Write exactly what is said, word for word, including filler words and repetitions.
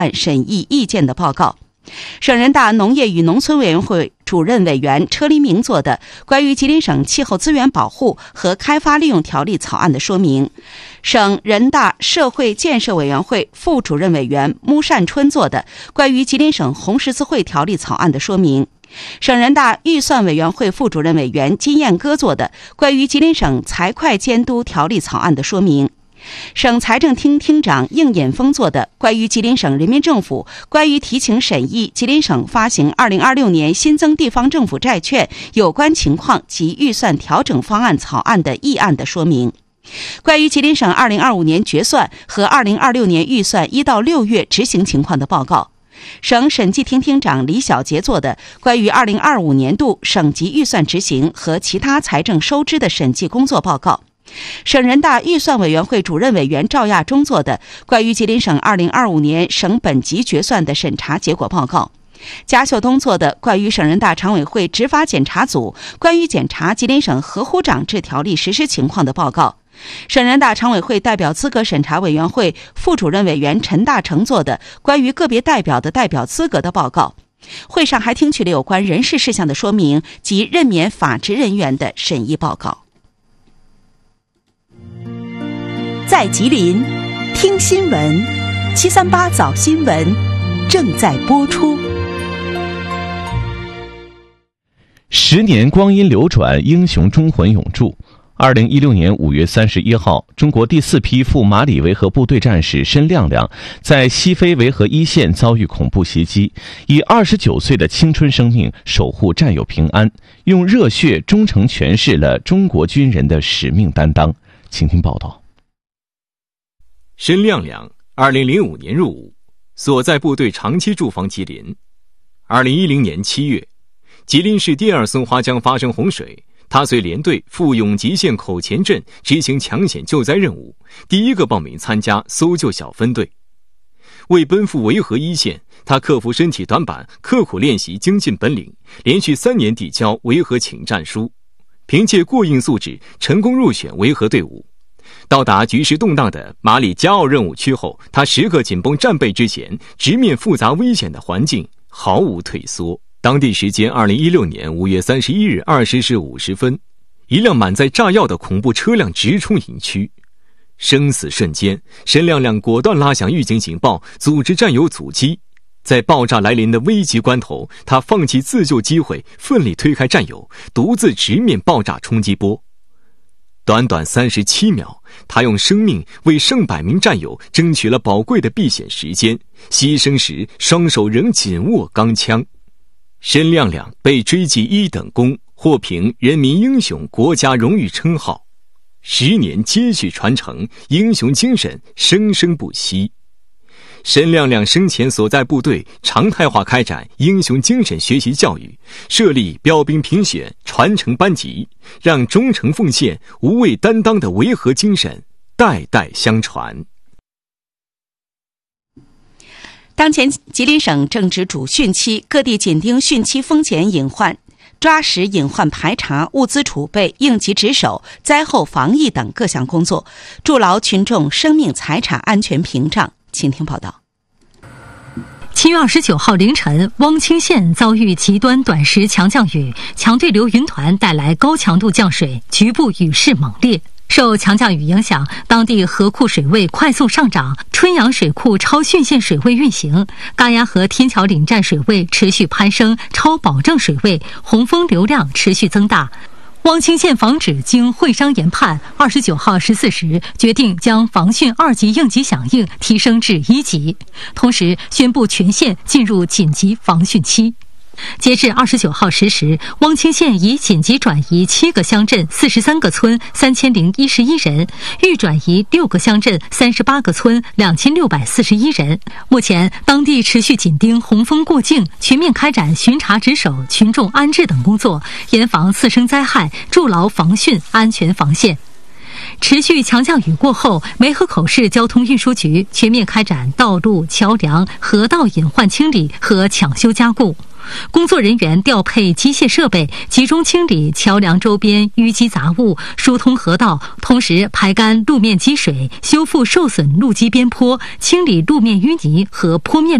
案审议意见的报告。省人大农业与农村委员会主任委员车黎明做的关于吉林省气候资源保护和开发利用条例草案的说明，省人大社会建设委员会副主任委员穆善春做的关于吉林省红十字会条例草案的说明，省人大预算委员会副主任委员金彦歌做的关于吉林省财会监督条例草案的说明，省财政厅厅长应引峰做的关于吉林省人民政府关于提请审议吉林省发行二零二六年新增地方政府债券有关情况及预算调整方案草案的议案的说明，关于吉林省二零二五年决算和二零二六年预算一到六月执行情况的报告，省审计厅厅长李小杰做的关于二零二五年度省级预算执行和其他财政收支的审计工作报告，省人大预算委员会主任委员赵亚中做的关于吉林省二零二五年省本级决算的审查结果报告，贾秀东做的关于省人大常委会执法检查组关于检查吉林省合乎长制条例实施情况的报告，省人大常委会代表资格审查委员会副主任委员陈大成做的关于个别代表的代表资格的报告。会上还听取了有关人事事项的说明及任免法制人员的审议报告。 在吉林听新闻，七三八早新闻正在播出。 十年光阴流转，英雄忠魂永驻。二零一六年五月三十一号，中国第四批赴马里维和部队战士申亮亮在西非维和一线遭遇恐怖袭击，以二十九岁的青春生命守护战友平安，用热血忠诚诠释了中国军人的使命担当。请听报道。 申亮亮二零零五年入伍，所在部队长期驻防吉林。二零一零年七月，吉林市第二松花江发生洪水，他随连队赴永吉县口前镇执行抢险救灾任务，第一个报名参加搜救小分队。为奔赴维和一线，他克服身体短板，刻苦练习精进本领，连续三年递交维和请战书，凭借过硬素质成功入选维和队伍。到达局势动荡的马里加奥任务区后，他时刻紧绷战备之前，直面复杂危险的环境，毫无退缩。当地时间二零一六年五月三十一日二十时五十分，一辆满载炸药的恐怖车辆直冲营区，生死瞬间，申亮亮果断拉响预警警报，组织战友阻击。在爆炸来临的危急关头，他放弃自救机会，奋力推开战友，独自直面爆炸冲击波。短短三十七秒，他用生命为上百名战友争取了宝贵的避险时间，牺牲时双手仍紧握钢枪。申亮亮被追记一等功，获评人民英雄国家荣誉称号。十年接续传承，英雄精神生生不息。申亮亮生前所在部队常态化开展英雄精神学习教育，设立标兵评选传承班级，让忠诚奉献、无畏担当的维和精神代代相传。 当前吉林省正值主汛期，各地紧盯汛期风险隐患，抓实隐患排查、物资储备、应急值守、灾后防疫等各项工作，筑牢群众生命财产安全屏障。请听报道。 七月二十九号凌晨，汪清县遭遇极端短时强降雨，强对流云团带来高强度降水，局部雨势猛烈。受强降雨影响，当地河库水位快速上涨，春阳水库超汛线水位运行，嘎崖河天桥岭站水位持续攀升，超保证水位，洪峰流量持续增大。汪清县防指经会商研判，二十九号十四时决定将防汛二级应急响应提升至一级，同时宣布全县进入紧急防汛期。截至二十九号十时，汪清县已紧急转移七个乡镇、四十三个村、三千零一十一人，预转移六个乡镇、三十八个村、两千六百四十一人。目前，当地持续紧盯洪峰过境，全面开展巡查值守、群众安置等工作，严防次生灾害，筑牢防汛安全防线。持续强降雨过后，梅河口市交通运输局全面开展道路、桥梁、河道隐患清理和抢修加固。 工作人员调配机械设备，集中清理桥梁周边淤积杂物，疏通河道，同时排干路面积水，修复受损路基边坡，清理路面淤泥和坡面